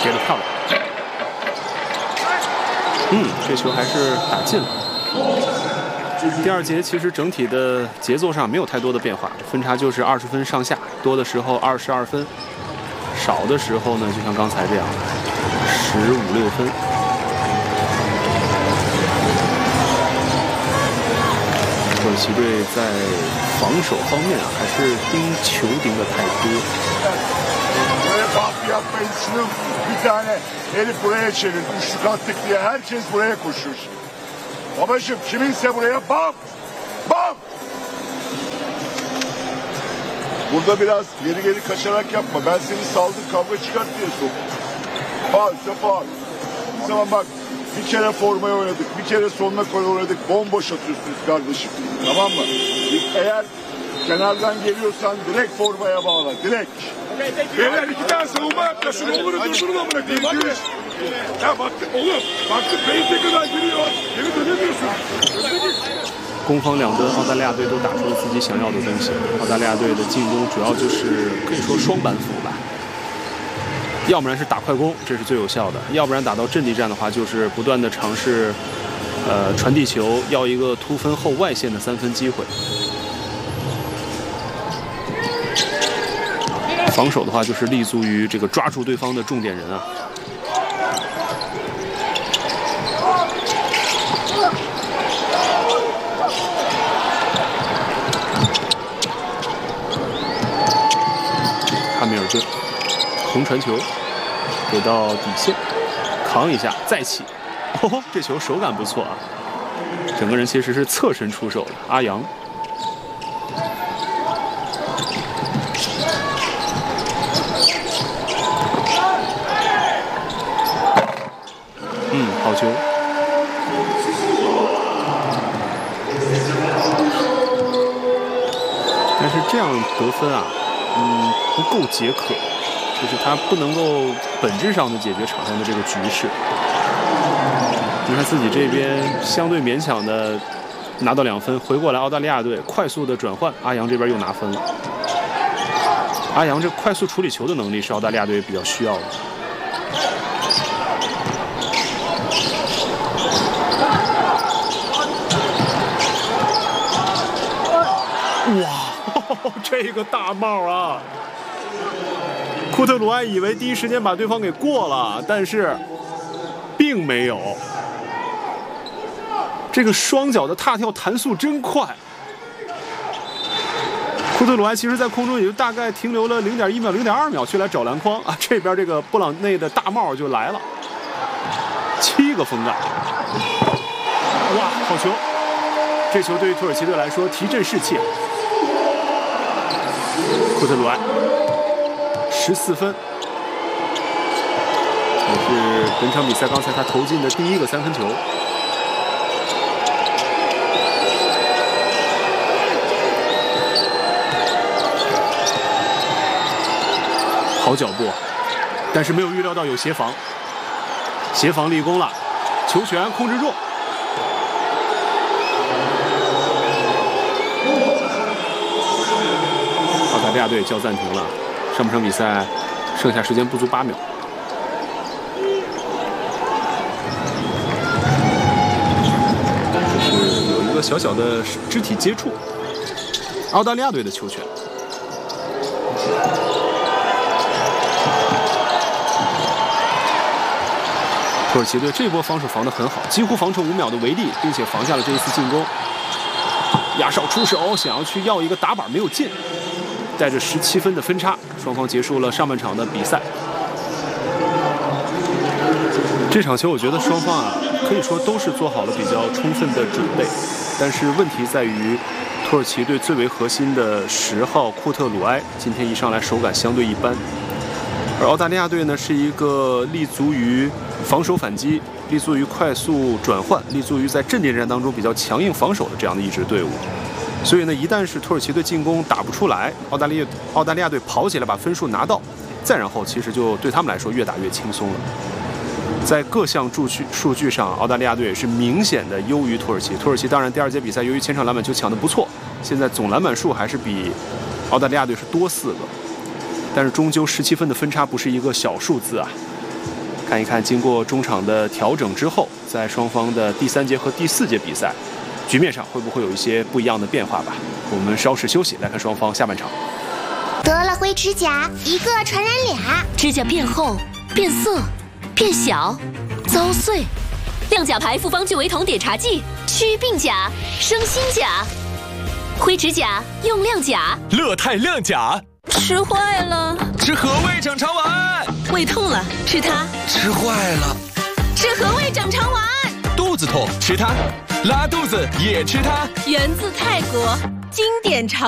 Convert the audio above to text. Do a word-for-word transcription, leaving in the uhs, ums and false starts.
接得漂亮。嗯，这球还是打进了。第二节其实整体的节奏上没有太多的变化，分差就是二十分上下，多的时候二十二分，少的时候呢，就像刚才这样，十五六分。土耳其队在防守方面啊，还是盯球盯得太多。 Baskı yapmayın şunu bir tane herif buraya çevir. Üçlük attık diye herkes buraya koşuyor şimdi. Babacım kiminse buraya bam! Bam! Burada biraz geri geri kaçarak yapma. Ben seni saldım kavga çıkart diye soktum. Faulse faul. Bir zaman bak bir kere formaya oynadık. Bir kere sonuna koy oynadık. Bomboş atıyorsunuz kardeşim. Tamam mı? Eğer kenardan geliyorsan direkt formaya bağla. Direkt. Beyler iki tane savunma yap da şunu olur durdurun amına koyayım hadi. Ya baktık oğlum baktık Beyze kadar giriyor. Geri dönemiyorsun. 攻方两端，澳大利亚队都打出了自己想要的东西。澳大利亚队的进攻主要就是可以说双板斧吧，要不然是打快攻，这是最有效的；要不然打到阵地战的话，就是不断的尝试，呃，传递球，要一个突分后外线的三分机会。 防守的话，就是立足于这个抓住对方的重点人啊。汉密尔顿横传球给到底线，扛一下再起，哦，这球手感不错啊，整个人其实是侧身出手的。阿扬。 嗯，好球。但是这样得分啊，嗯，不够解渴，就是他不能够本质上的解决场上的这个局势。你看自己这边相对勉强的拿到两分，回过来澳大利亚队快速的转换，阿扬这边又拿分了。阿扬这快速处理球的能力是澳大利亚队比较需要的。 哇，这个大帽啊！库特鲁埃以为第一时间把对方给过了，但是并没有。这个双脚的踏跳弹速真快。库特鲁埃其实在空中也就大概停留了零点一秒、零点二秒，去来找篮筐啊。这边这个布朗内的大帽就来了，七个封盖。哇，好球！这球对于土耳其队来说提振士气。 库特鲁埃十四分，也是本场比赛刚才他投进的第一个三分球。好脚步，但是没有预料到有协防，协防立功了，球权控制住。 澳大利亚队叫暂停了，上半场比赛剩下时间不足八秒。就是有一个小小的肢体接触，澳大利亚队的球权。土耳其队这波防守防得很好，几乎防成五秒的围地，并且防下了这一次进攻。亚少出手，想要去要一个打板，没有进。 带着十七分的分差，双方结束了上半场的比赛。这场球我觉得双方啊，可以说都是做好了比较充分的准备，但是问题在于，土耳其队最为核心的十号库特鲁埃今天一上来手感相对一般，而澳大利亚队呢是一个立足于防守反击、立足于快速转换、立足于在阵地战当中比较强硬防守的这样的一支队伍。 所以呢，一旦是土耳其队进攻打不出来，澳大利亚澳大利亚队跑起来把分数拿到，再然后其实就对他们来说越打越轻松了。在各项数据数据上，澳大利亚队也是明显的优于土耳其。土耳其当然第二节比赛由于前场篮板球抢得不错，现在总篮板数还是比澳大利亚队是多四个，但是终究十七分的分差不是一个小数字啊。 看一看经过中场的调整之后，在双方的第三节和第四节比赛局面上会不会有一些不一样的变化吧。我们稍事休息，来看双方下半场。 得了灰指甲，一个传染俩， 指甲变厚、变色、变小、遭碎。亮甲牌复方聚维酮碘茶剂，祛病甲、生新甲。灰指甲用亮甲， 乐泰亮甲。 吃坏了， 吃和味整肠丸。 胃痛了，吃它。 吃坏了， 吃和味整肠丸。 肚子痛，吃它。拉肚子也吃它。 源自泰国，经典肠。